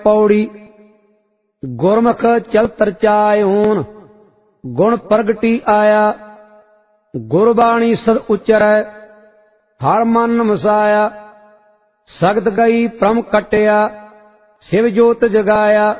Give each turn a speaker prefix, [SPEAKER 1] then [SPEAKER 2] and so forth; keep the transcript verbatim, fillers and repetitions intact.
[SPEAKER 1] पौड़ी। गुरमुख चल तरचाए होन गुण प्रगटी आया। गुरबाणी सद उचरै हर मन मसाया। सगत गई प्रम कटिया शिव जोत जगाया।